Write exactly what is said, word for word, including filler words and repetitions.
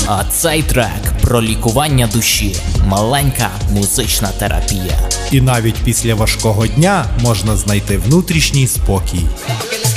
А цей трек про лікування душі, маленька музична терапія. І навіть після важкого дня можна знайти внутрішній спокій.